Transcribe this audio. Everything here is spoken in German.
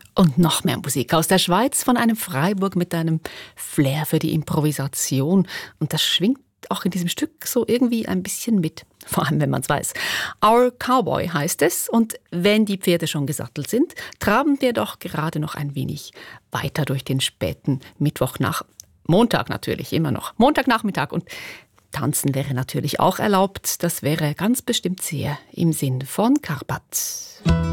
Und noch mehr Musik aus der Schweiz von einem Freiburg mit einem Flair für die Improvisation. Und das schwingt auch in diesem Stück so irgendwie ein bisschen mit. Vor allem, wenn man es weiß. Our Cowboy heißt es. Und wenn die Pferde schon gesattelt sind, traben wir doch gerade noch ein wenig weiter durch den späten Montag natürlich, immer noch. Montagnachmittag. Und tanzen wäre natürlich auch erlaubt. Das wäre ganz bestimmt sehr im Sinn von Karpat.